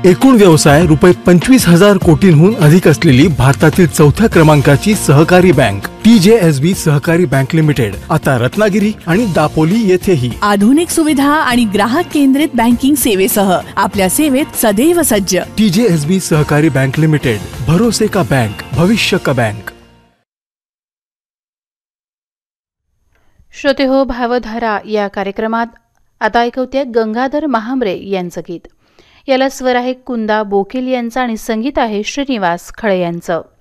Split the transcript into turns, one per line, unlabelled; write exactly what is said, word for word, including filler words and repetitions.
एकूण व्यवसाय रुपये पंचवीस हजार कोटींहून अधिक असलेली भारतातील चौथ्या क्रमांकाची सहकारी बँक टी जे एस बी सहकारी बँक लिमिटेड आता रत्नागिरी आणि दापोली येथेही
आधुनिक सुविधा आणि ग्राहक केंद्रित बँकिंग सेवेसह आपल्या सेवेत सदैव सज्ज।
टी जे एस बी सहकारी बँक लिमिटेड, भरोसे का बैंक, भविष्य का बैंक।
श्रोते हो, भावधारा या कार्यक्रमात आता ऐकवते गंगाधर महांबरे यांचं गीत। याला स्वर आहे कुंदा बोकील यांचा आणि संगीत आहे श्रीनिवास खळे यांचं।